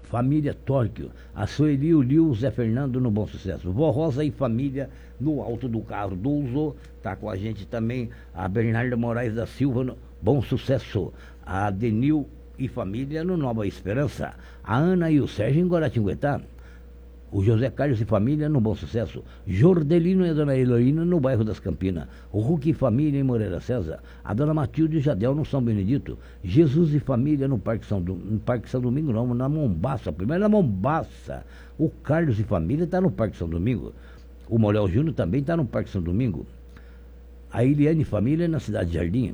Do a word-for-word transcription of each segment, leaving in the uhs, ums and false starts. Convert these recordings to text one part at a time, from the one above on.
família Tóquio, a Sueli e o Lio, Zé Fernando no Bom Sucesso. Vó Rosa e família no Alto do Cardoso, tá com a gente também a Bernarda Moraes da Silva no Bom Sucesso, a Denil e família no Nova Esperança, a Ana e o Sérgio em Guaratinguetá, o José Carlos e família no Bom Sucesso, Jordelino e a dona Heloína no bairro das Campinas, o Hulk e família em Moreira César, a dona Matilde e Jadel no São Benedito, Jesus e família no Parque São, Do... no Parque São Domingo, não, na Mombaça, primeiro na Mombaça, o Carlos e família está no Parque São Domingo, o Morel Júnior também está no Parque São Domingo, a Eliane e família na Cidade de Jardim,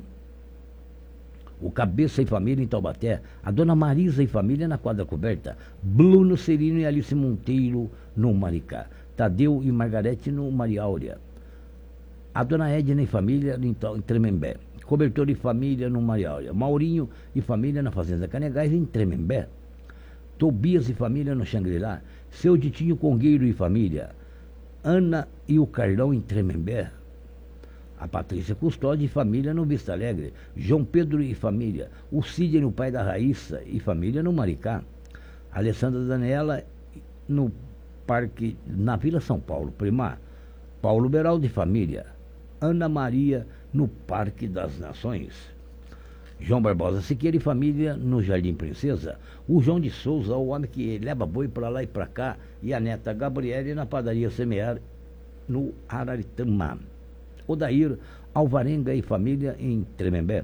o Cabeça e família em Taubaté, a dona Marisa e família na Quadra Coberta, Bruno Serino e Alice Monteiro no Maricá, Tadeu e Margarete no Maria Áurea, a dona Edna e família em, em Tremembé, Cobertor e família no Maria Áurea, Maurinho e família na Fazenda Canegais em Tremembé, Tobias e família no Xangri-Lá, Seu Ditinho Congueiro e família, Ana e o Carlão em Tremembé, a Patrícia Custódio e família no Vista Alegre, João Pedro e família, o Sidney, o pai da Raíssa e família no Maricá, Alessandra Daniela no Parque, na Vila São Paulo, Primar, Paulo Beraldo e família, Ana Maria no Parque das Nações, João Barbosa Siqueira e família no Jardim Princesa, o João de Souza, o homem que leva boi para lá e para cá, e a neta Gabriele na padaria Semear no Araritama, Odair, Alvarenga e família em Tremembé,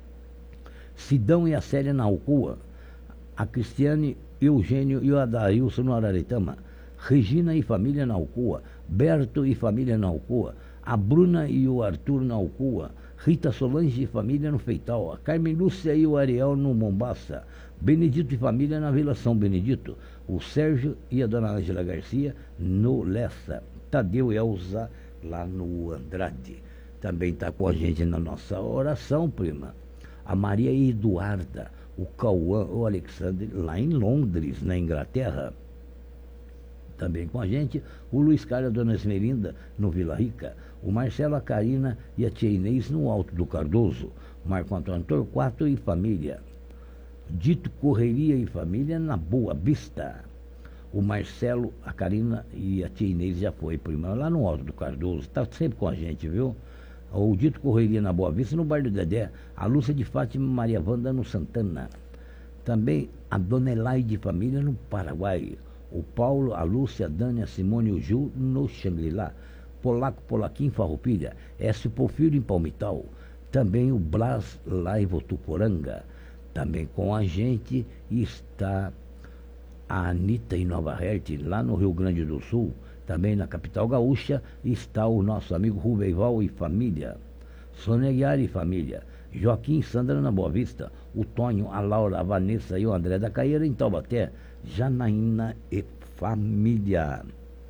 Sidão e a Célia na Alcoa, a Cristiane, Eugênio e o Adailson no Araritama, Regina e família na Alcoa, Berto e família na Alcoa, a Bruna e o Arthur na Alcoa, Rita Solange e família no Feital, a Carmen Lúcia e o Ariel no Mombaça, Benedito e família na Vila São Benedito, o Sérgio e a dona Ângela Garcia no Lessa, Tadeu e Elza lá no Andrade. Também está com a gente na nossa oração, prima, a Maria Eduarda, o Cauã, o Alexandre, lá em Londres, na Inglaterra. Também com a gente o Luiz Carlos, a dona Esmerinda, no Vila Rica, o Marcelo, a Karina e a tia Inês no Alto do Cardoso, Marco Antônio Torquato e família, Dito Correria e família na Boa Vista, o Marcelo, a Karina e a tia Inês já foi, prima, lá no Alto do Cardoso, está sempre com a gente, viu? O Dito Correria na Boa Vista, no Bar do Dedé, a Lúcia de Fátima e Maria Wanda no Santana. Também a Dona Elaide família no Paraguai, o Paulo, a Lúcia, a Dani, a Simone e o Gil no Xangri-Lá, Polaco, Polaquim, Farroupilha, Écio Porfírio em Palmital, também o Blas lá em Votuporanga. Também com a gente está a Anitta em Nova Herte, lá no Rio Grande do Sul, também na capital gaúcha, está o nosso amigo Rubeival e família, Sônia Guiar e família, Joaquim e Sandra na Boa Vista, o Tonho, a Laura, a Vanessa e o André da Caieira em Taubaté, Janaína e família.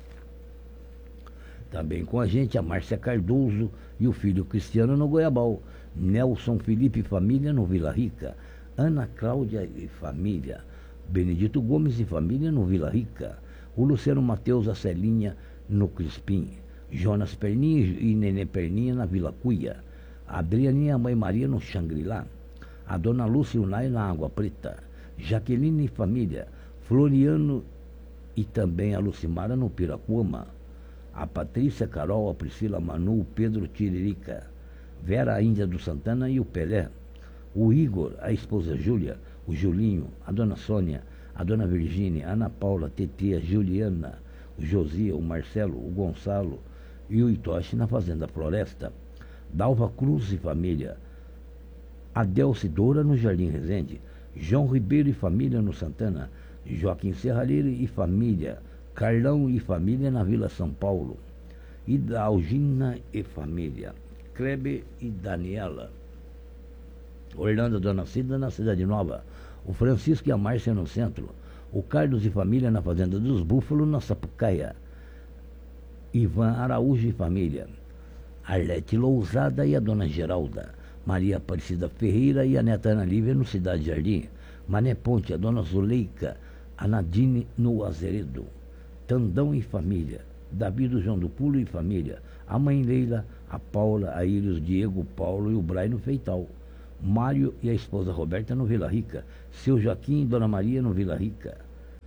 Também com a gente a Márcia Cardoso e o filho Cristiano no Goiabal, Nelson Felipe e família no Vila Rica, Ana Cláudia e família, Benedito Gomes e família no Vila Rica, o Luciano Mateus, a Celinha no Crispim, Jonas Perninha e Nenê Perninha na Vila Cuia, a Adrianinha e a Mãe Maria no Xangri-Lá, a Dona Lúcia e o Nai na Água Preta, Jaqueline e família, Floriano e também a Lucimara no Piracuama, a Patrícia, Carol, a Priscila, a Manu, o Pedro Tiririca, Vera, a Índia do Santana e o Pelé, o Igor, a esposa Júlia, o Julinho, a Dona Sônia, a Dona Virgínia, a Ana Paula, a Tetê, a Juliana, o Josia, o Marcelo, o Gonçalo e o Itoshi na Fazenda Floresta, Dalva Cruz e família, Adelce Doura no Jardim Resende, João Ribeiro e família no Santana, Joaquim Serralheiro e família, Carlão e família na Vila São Paulo, Idalgina e família, Kleber e Daniela, Orlando, Dona Cida na Cidade Nova, o Francisco e a Márcia no centro, o Carlos e família na Fazenda dos Búfalos na Sapucaia, Ivan Araújo e família, Arlete Lousada e a Dona Geralda, Maria Aparecida Ferreira e a neta Ana Lívia no Cidade Jardim, Mané Ponte, a Dona Zuleika, a Nadine no Azeredo, Tandão e família, Davi do João do Pulo e família, a mãe Leila, a Paula, a Íris, o Diego, o Paulo e o Brai no Feital, Mário e a esposa Roberta no Vila Rica, seu Joaquim e Dona Maria no Vila Rica,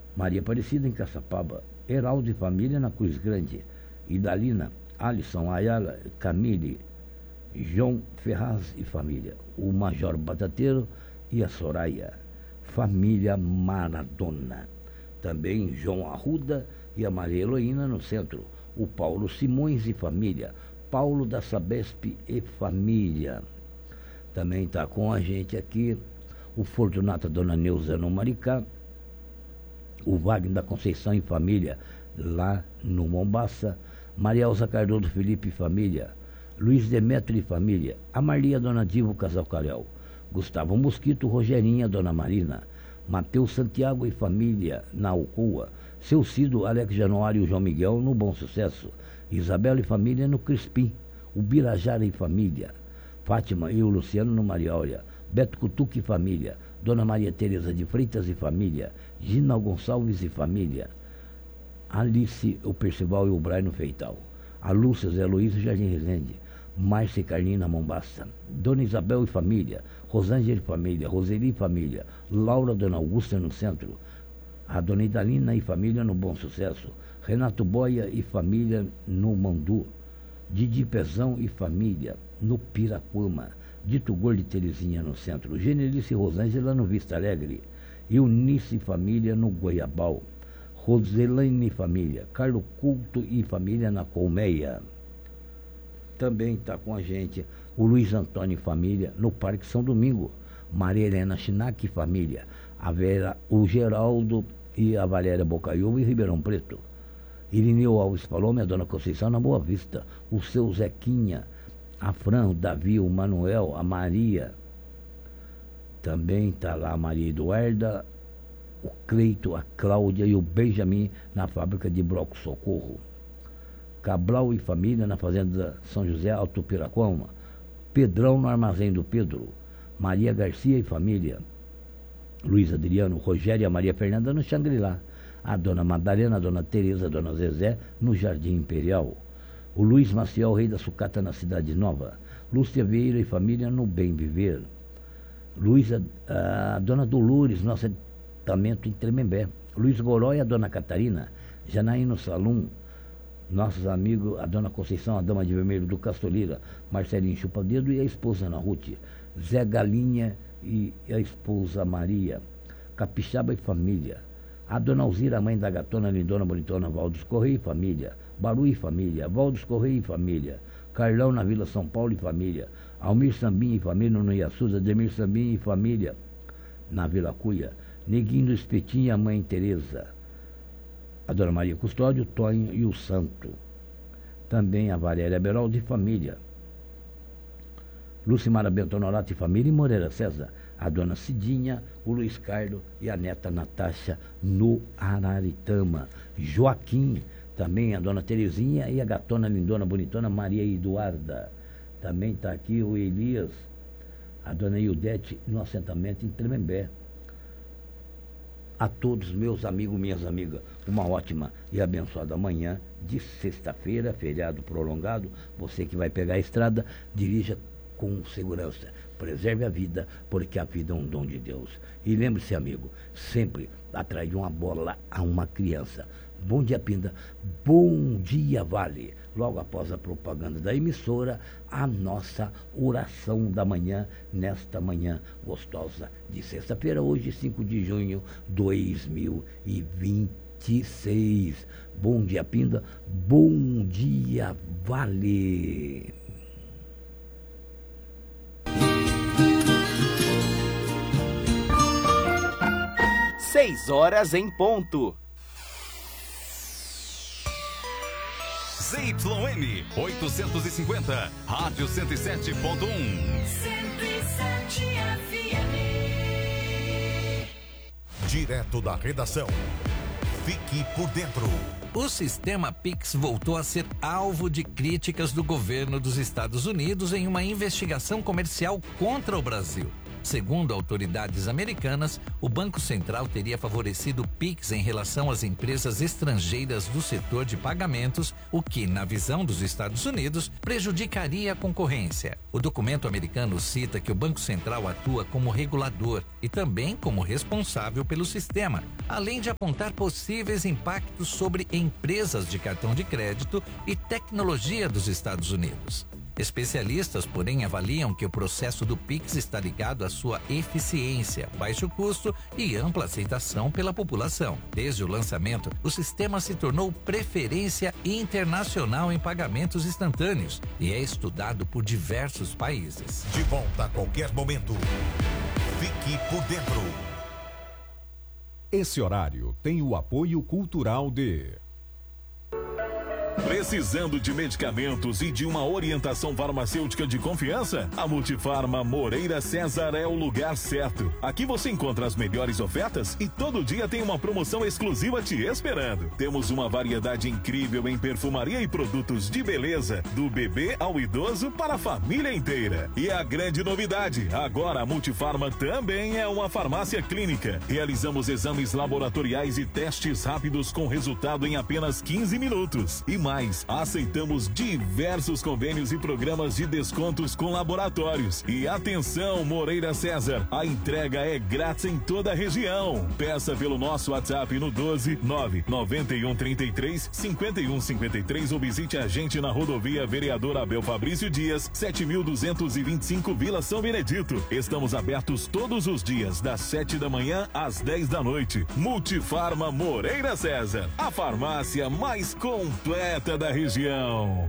Maria Aparecida em Caçapava, Heraldo e família na Cruz Grande, Idalina, Alisson, Ayala, Camille, João Ferraz e família, o Major Batateiro e a Soraya, família Maradona. Também João Arruda e a Maria Heloína no centro, o Paulo Simões e família, Paulo da Sabesp e família. Também está com a gente aqui o Fortunato Dona Neuza no Maricá, o Wagner da Conceição e família lá no Mombaça, Maria Elza Cardoso Felipe e família, Luiz Demetrio e família, a Marlia Dona Divo Casal Carel, Gustavo Mosquito, Rogerinha, Dona Marina, Matheus Santiago e família na Alcoa, Seu Cido, Alex Januário e João Miguel no Bom Sucesso, Isabela e família no Crispim, o Birajara e família, Fátima e o Luciano no Maria Aurea, Beto Cutuque e família, Dona Maria Tereza de Freitas e família, Gina Gonçalves e família, Alice, o Percival e o Brian no Feital, a Lúcia, Zé Luiz e Jardim Resende, Márcia e Carlina Mombaça, Dona Isabel e família, Rosângela e família, Roseli e família, Laura, Dona Augusta no centro, a Dona Idalina e família no Bom Sucesso, Renato Boia e família no Mandu, Didi Pezão e família no Piraquama, Dito Gordo e Terezinha no centro, Genelice e Rosângela no Vista Alegre, Eunice e família no Goiabal, Roselane e família, Carlo Culto e família na Colmeia. Também está com a gente o Luiz Antônio e família no Parque São Domingo, Maria Helena Chinac e família, a Vera, o Geraldo e a Valéria Bocaiúva em Ribeirão Preto, Irineu Alves Palome, a Dona Conceição na Boa Vista, o seu Zequinha, a Fran, o Davi, o Manuel, a Maria, também está lá a Maria Eduarda, o Cleito, a Cláudia e o Benjamin na fábrica de Broco Socorro, Cabral e família na fazenda São José Alto Piraquama, Pedrão no armazém do Pedro, Maria Garcia e família, Luiz Adriano, Rogério e a Maria Fernanda no Xangri-Lá, a Dona Madalena, a Dona Tereza, a Dona Zezé no Jardim Imperial, o Luiz Maciel, rei da sucata na Cidade Nova, Lúcia Vieira e família no Bem Viver, Luísa, a Dona Dolores, no assentamento em Tremembé, Luiz Gorói e a Dona Catarina, Janaíno Salum, nossos amigos, a Dona Conceição, a Dama de Vermelho do Castolira, Marcelinho Chupadedo e a esposa Ana Ruth, Zé Galinha e a esposa Maria, Capixaba e família, a Dona Alzira, a mãe da gatona lindona bonitona, Valdos Correia e família, Baru e família, Valdos Correia e família, Carlão na Vila São Paulo e família, Almir Sambinha e família no Iaçuza, Ademir Sambinha e família na Vila Cuia, Neguinho do Espetinho e a mãe Tereza, a Dona Maria Custódio, Tonho e o Santo, também a Valéria Beraldo e família, Lucimara Bentonorato e família e Moreira César, a Dona Cidinha, o Luiz Carlos e a neta Natasha no Araritama, Joaquim, também a Dona Terezinha e a gatona lindona bonitona Maria Eduarda, também está aqui o Elias, a Dona Ildete no assentamento em Tremembé. A todos meus amigos, minhas amigas, uma ótima e abençoada manhã de sexta-feira, feriado prolongado. Você que vai pegar a estrada, dirija com segurança, preserve a vida, porque a vida é um dom de Deus. E lembre-se, amigo, sempre atrás de uma bola a uma criança. Bom dia, Pinda. Bom dia, Vale. Logo após a propaganda da emissora, a nossa oração da manhã, nesta manhã gostosa de sexta-feira, hoje, cinco de junho de dois mil e vinte e seis. Bom dia, Pinda. Bom dia, Vale. Seis horas em ponto. Z Y M oitocentos e cinquenta, Rádio cento e sete ponto um. cento e sete F M. Direto da redação. Fique por dentro. O sistema Pix voltou a ser alvo de críticas do governo dos Estados Unidos em uma investigação comercial contra o Brasil. Segundo autoridades americanas, o Banco Central teria favorecido o Pix em relação às empresas estrangeiras do setor de pagamentos, o que, na visão dos Estados Unidos, prejudicaria a concorrência. O documento americano cita que o Banco Central atua como regulador e também como responsável pelo sistema, além de apontar possíveis impactos sobre empresas de cartão de crédito e tecnologia dos Estados Unidos. Especialistas, porém, avaliam que o processo do Pix está ligado à sua eficiência, baixo custo e ampla aceitação pela população. Desde o lançamento, o sistema se tornou preferência internacional em pagamentos instantâneos e é estudado por diversos países. De volta a qualquer momento. Fique por dentro. Esse horário tem o apoio cultural de... Precisando de medicamentos e de uma orientação farmacêutica de confiança? A Multifarma Moreira César é o lugar certo. Aqui você encontra as melhores ofertas e todo dia tem uma promoção exclusiva te esperando. Temos uma variedade incrível em perfumaria e produtos de beleza, do bebê ao idoso para a família inteira. E a grande novidade, agora a Multifarma também é uma farmácia clínica. Realizamos exames laboratoriais e testes rápidos com resultado em apenas quinze minutos. E mais, aceitamos diversos convênios e programas de descontos com laboratórios. E atenção, Moreira César, a entrega é grátis em toda a região. Peça pelo nosso WhatsApp no doze nove nove um três três cinco um cinco três ou visite a gente na rodovia Vereador Abel Fabrício Dias, sete mil duzentos e vinte e cinco, Vila São Benedito. Estamos abertos todos os dias, das sete da manhã às dez da noite. Multifarma Moreira César, a farmácia mais completa da região.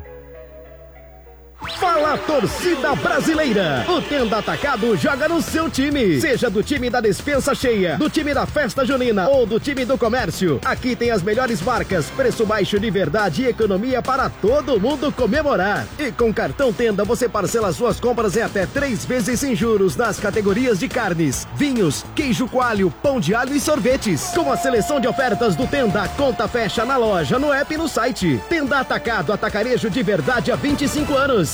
Fala, torcida brasileira! O Tenda Atacado joga no seu time. Seja do time da despensa cheia, do time da festa junina ou do time do comércio. Aqui tem as melhores marcas, preço baixo de verdade e economia para todo mundo comemorar. E com cartão Tenda você parcela suas compras em até três vezes sem juros nas categorias de carnes, vinhos, queijo coalho, pão de alho e sorvetes. Com a seleção de ofertas do Tenda, conta fecha na loja, no app e no site. Tenda Atacado, atacarejo de verdade há vinte e cinco anos.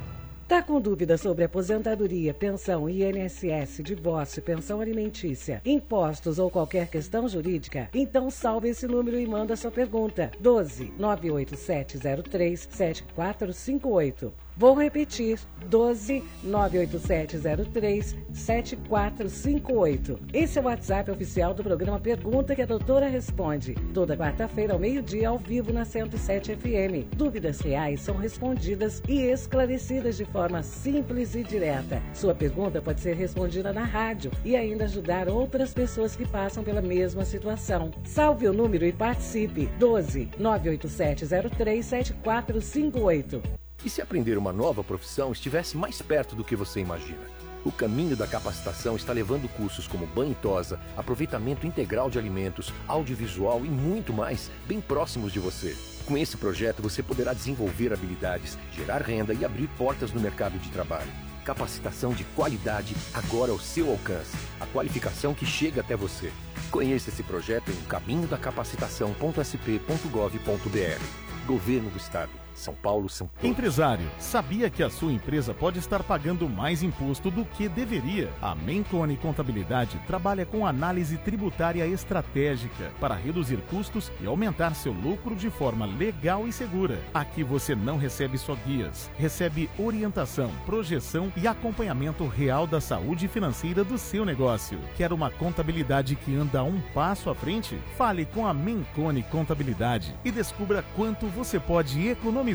Tá com dúvida sobre aposentadoria, pensão, I N S S, divórcio, pensão alimentícia, impostos ou qualquer questão jurídica? Então salve esse número e manda sua pergunta. doze nove oito sete zero três sete quatro cinco oito. Vou repetir, doze nove oito sete zero três sete quatro cinco oito. Esse é o WhatsApp oficial do programa Pergunta que a Doutora Responde. Toda quarta-feira ao meio-dia, ao vivo na cento e sete F M. Dúvidas reais são respondidas e esclarecidas de forma simples e direta. Sua pergunta pode ser respondida na rádio e ainda ajudar outras pessoas que passam pela mesma situação. Salve o número e participe. doze nove oito sete zero três sete quatro cinco oito. E se aprender uma nova profissão estivesse mais perto do que você imagina? O caminho da capacitação está levando cursos como banho e tosa, aproveitamento integral de alimentos, audiovisual e muito mais, bem próximos de você. Com esse projeto você poderá desenvolver habilidades, gerar renda e abrir portas no mercado de trabalho. Capacitação de qualidade agora ao seu alcance. A qualificação que chega até você. Conheça esse projeto em caminho da capacitação ponto s p ponto gov ponto b r. Governo do Estado. São Paulo, São Paulo. Empresário, sabia que a sua empresa pode estar pagando mais imposto do que deveria? A Mencone Contabilidade trabalha com análise tributária estratégica para reduzir custos e aumentar seu lucro de forma legal e segura. Aqui você não recebe só guias, recebe orientação, projeção e acompanhamento real da saúde financeira do seu negócio. Quer uma contabilidade que anda um passo à frente? Fale com a Mencone Contabilidade e descubra quanto você pode economizar.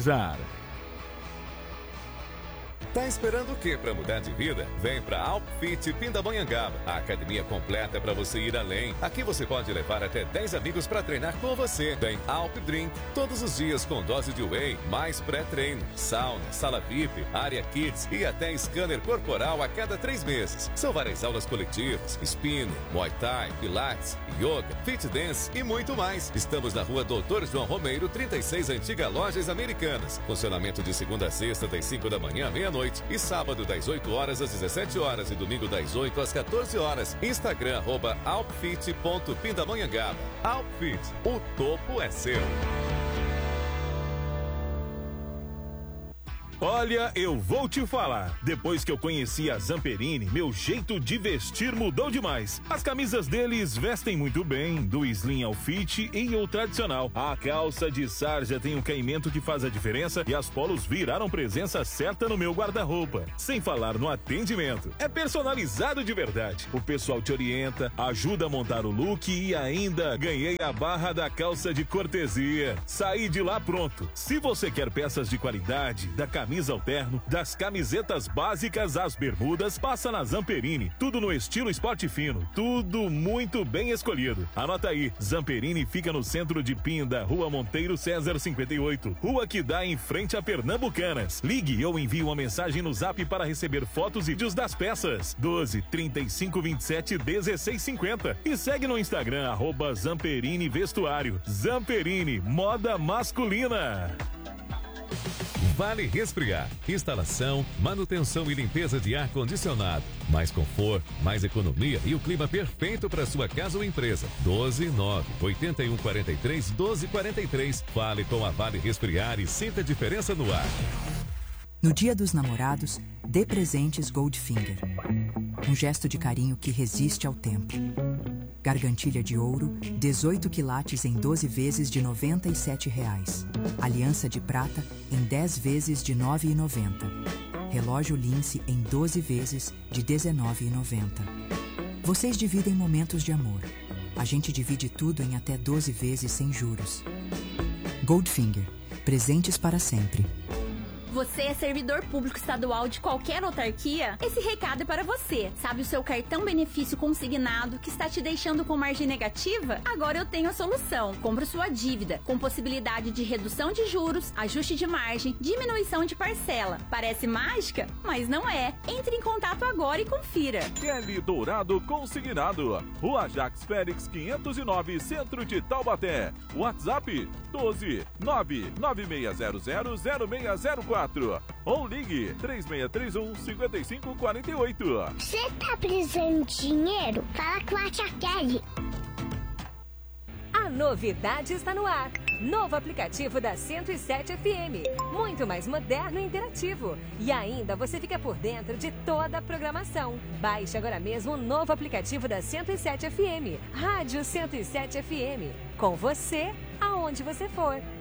Tá esperando o quê para mudar de vida? Vem pra Alpfit Pindamonhangaba, a academia completa para você ir além. Aqui você pode levar até dez amigos para treinar com você. Tem Alp Drink todos os dias com dose de whey, mais pré-treino, sauna, sala V I P, área kids e até scanner corporal a cada três meses. São várias aulas coletivas, spinning, muay thai, pilates, yoga, fit dance e muito mais. Estamos na rua Doutor João Romeiro, trinta e seis, Antiga Lojas Americanas. Funcionamento de segunda a sexta, das cinco da manhã à meia-noite. E sábado das oito horas às dezessete horas e domingo das oito às quatorze horas. Instagram arroba alpfit ponto pindamonhangaba. Alpfit, o topo é seu. Olha, eu vou te falar. Depois que eu conheci a Zamperini, meu jeito de vestir mudou demais. As camisas deles vestem muito bem, do slim ao fit e o tradicional. A calça de sarja tem um caimento que faz a diferença e as polos viraram presença certa no meu guarda-roupa. Sem falar no atendimento. É personalizado de verdade. O pessoal te orienta, ajuda a montar o look e ainda ganhei a barra da calça de cortesia. Saí de lá pronto. Se você quer peças de qualidade, da camisa camisa ao terno, das camisetas básicas às bermudas, passa na Zamperini. Tudo no estilo esporte fino, tudo muito bem escolhido. Anota aí, Zamperini fica no centro de Pinda, Rua Monteiro César cinquenta e oito, rua que dá em frente a Pernambucanas. Ligue ou envie uma mensagem no Zap para receber fotos e vídeos das peças. doze, trinta e cinco, vinte e sete, dezesseis, cinquenta. E segue no Instagram, arroba Zamperini Vestuário. Zamperini, moda masculina. Vale Resfriar. Instalação, manutenção e limpeza de ar-condicionado. Mais conforto, mais economia e o clima perfeito para sua casa ou empresa. doze, nove, oito um, quatro três, doze, quatro três. Fale com a Vale Resfriar e sinta a diferença no ar. No Dia dos Namorados, dê presentes Goldfinger. Um gesto de carinho que resiste ao tempo. Gargantilha de ouro, dezoito quilates em doze vezes de noventa e sete reais. Aliança de prata em dez vezes de nove reais e noventa centavos. Relógio Lince em doze vezes de dezenove reais e noventa centavos. Vocês dividem momentos de amor. A gente divide tudo em até doze vezes sem juros. Goldfinger. Presentes para sempre. Você é servidor público estadual de qualquer autarquia? Esse recado é para você. Sabe o seu cartão benefício consignado que está te deixando com margem negativa? Agora eu tenho a solução. Compre sua dívida, com possibilidade de redução de juros, ajuste de margem, diminuição de parcela. Parece mágica? Mas não é. Entre em contato agora e confira. Kelly Dourado Consignado. Rua Jacques Félix quinhentos e nove, Centro de Taubaté. WhatsApp doze, nove nove seis zero zero, zero seis zero quatro. Ou ligue três seis três um, cinco cinco quatro oito. Você tá precisando de dinheiro? Fala com a tia Kelly. A novidade está no ar. Novo aplicativo da cento e sete F M. Muito mais moderno e interativo. E ainda você fica por dentro de toda a programação. Baixe agora mesmo o novo aplicativo da cento e sete F M. Rádio cento e sete F M. Com você, aonde você for.